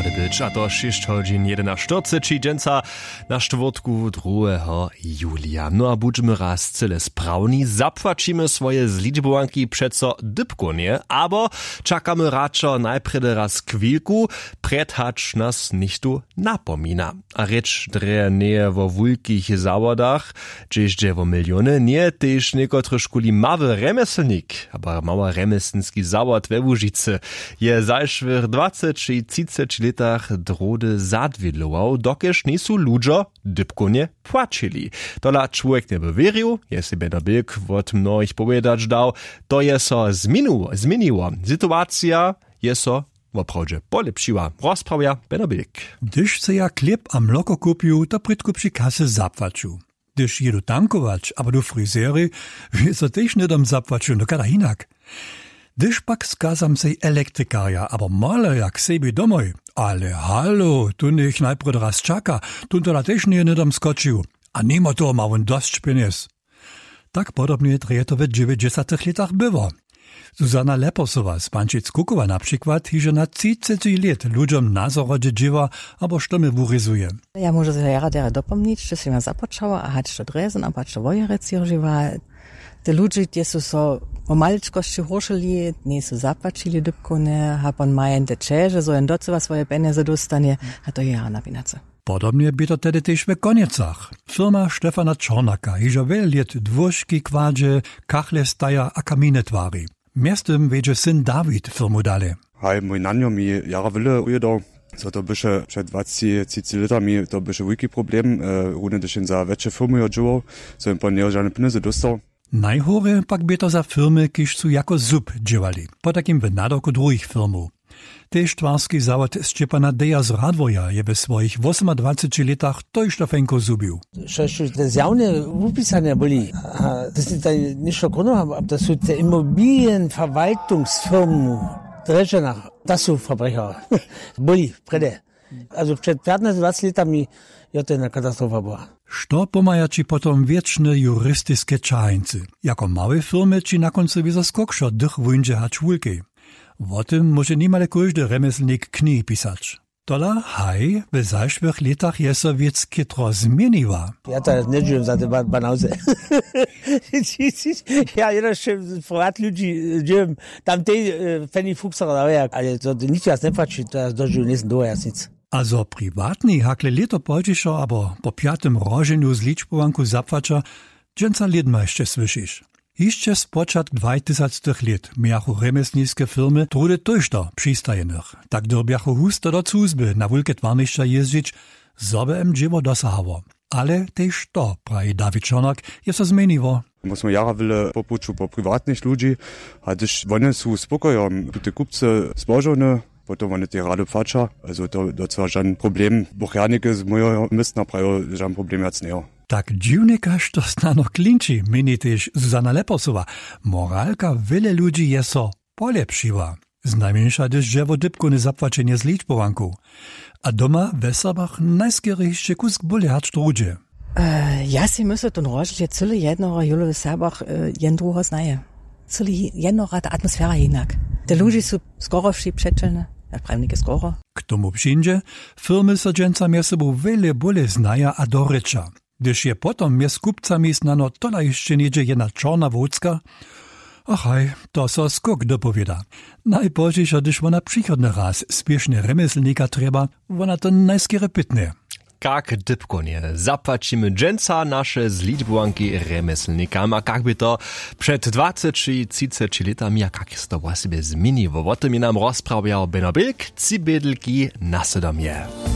mody być, a to 6 godzin 11 dżęca na czwartku 2 julia. No a budźmy raz cyle sprawni, zapłacimy swoje zliczbowanki przeco dybkonie, abo czekamy raczej najpierw raz kwilku, predhacz nas nichtu napomina. A rzecz dreje nie wo wulkich zawodach, gdzieś wo miliony, nie też niekotry szkuli mały remeselnik, aber mała remeselnicki zawod we Łużycy je zajszwych 20-30 latach drody zadwiedlował, dokeż nisu ludzie dybkonie płacili. Tola człowiek nie by wierzył, je sobie na bieg od mnoich powiedzieć dał, to je so zmieniło. Sytuacja je so woprawdzie polepszyła. Rozprawia Benobik. Gdyż se ja chleb a mloko kupił, to prydko przy kasy zapłacił. Gdyż jedu tankować, aber do fryzery, wie so też nie dom zapłacił, no kada inak. Gdyż pak skazam sej elektrykarja, aber male jak sebi domoj. Ale halo, tu niech najpierw raz czaka, tu to też nie dom skoczył. A nimo to ma on dość pieniędzy. Tak podobnie dreje to w 90 latach było. Zuzana Leposowa z Pančic-Kukowa na przykład hiže na 30 lat ludziom na zorodzie dziewa, abo sztomy wuryzuje. Ja może się jara dopomnieć, że się ma zapoczęła, a hać to drezen, a patrz to wojerec żywa. Te ludzie, die so o maliczkości horszyli, nie są zapłacili dybkone, a pan mają te czeże, so en docewa swoje pieniądze dostanie, a to jara na pinace. Podobnie by to tedy też w koniecach. Firma Stefana Czornaka hiže wiele lat dwóżki kładzie, kachle staja a kaminy twari. Miastem wiedzie syn Dawid firmu dale. Hej, mój nanio mi jara wyle ujedał. So to bysze przed 20 latami to bysze wielki problem, równie też za większe firmy odżywał, so im pan nie żadne pieniądze dostał. Najhore pak by to za firmy, kiż su jako zub dziewali, po takim w nadoku drugich firmów. Tež twarski zawod Szczepana Deja z Radwoja je we swoich 28 latach tož to fenko zubił. Przecież te zjawne upisane byli, a to jest tutaj niższa kono, a to są te Immobilienverwaltungsfirmen Dresdenach, to są Verbrecher. Byli, prede. Also przed 15-20 latami je to jedna katastrofa była. Što pomajači potom wieczne jurystyskie czajeńcy, jako małe firmy czy na końcu wizo skokšo dych wundzie hać wulki. O tym może niemal każdy remeselnik knihy pisać. Tola, haj, w zajszłych latach jest so wiec kitro zmieniła. Ja to nie żyłem za te banauze. Ja jeszcze prywat ludzi żyłem, tam tej feni fuksera ale to nic jas nie patrzy, to jest dożył nie do nic. Also privatni hakle leto podzišo, abo po 5. roženiu z ličbovanku zapłacza, dżęca lidma jeszcze słyszysz. Jeszcze z początku 2000 lat miachu remeselnickie firmy trudy też do przystajenych. Tak dorbiachu husto do cuzby na wielkie twarniszcza jeździć, zobe im dziewo dosahało. Ale też to, prawi Dawid Czornak, jest to zmieniło. Musimy jara wiele popuczu po prywatnych ludzi, a też one są spokoją, te kupce zbożone, potom one te rado płacza, also to zwar żaden problem, buchernike z mojego miasta prawie żaden problem jak nie. Tak dziwnie każ to stano klinči, meni też Zuzana Leposowa. Moralka wiele ludzi je so polepszyła. Znajmniejsza też drzewo dybkone zapłacenie z liczbowanku. A doma w Weserbach najskierejszy kusk bóle hać trudzie. Ja si myślę, to rożnie cyle jednego julu w Serbach jen drugo znaje. Cyle jedno ta atmosfera jednak. Te ludzie są skoro wsi przeczelne. Ja prawnike skoro. K tomu przyjdzie, firmy so dżęca mie sobą wiele bóle znaja a dorycza. Gdyż je potom mie z kupcami znano tola jeszcze niedzie jedna czarna wódzka, achaj, to so skok dopowiada. Najpozdziej, gdyż ona przychodny raz spiesznie remeselnika trzeba, ona to najskiery pytnie. Jak dybkonie zapłacimy dżęca nasze zliczbowanki remeselnikam, a jak by to przed 20-30 latami, a jak jest to właśnie zmieniło. O tym nam rozprawiał Benobik, Cibedlki na Sodomie.